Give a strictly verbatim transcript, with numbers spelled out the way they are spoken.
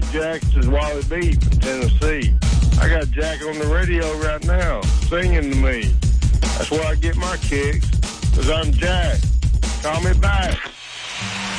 Jack's is Wally B from Tennessee. I got Jack on the radio right now singing to me. That's where I get my kicks, because I'm Jack. Call me back.